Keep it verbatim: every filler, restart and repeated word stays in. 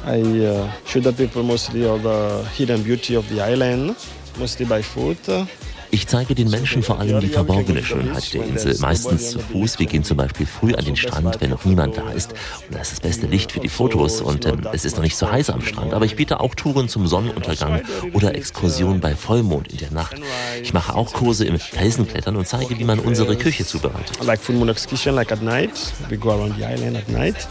I uh, show the people mostly all the hidden beauty of the island, mostly by foot. Ich zeige den Menschen vor allem die verborgene Schönheit der Insel, meistens zu Fuß. Wir gehen zum Beispiel früh an den Strand, wenn noch niemand da ist. Und da ist das beste Licht für die Fotos und ähm, es ist noch nicht so heiß am Strand. Aber ich biete auch Touren zum Sonnenuntergang oder Exkursionen bei Vollmond in der Nacht. Ich mache auch Kurse im Felsenklettern und zeige, wie man unsere Küche zubereitet. Like full moon excursion, like at night. We go around the island at night.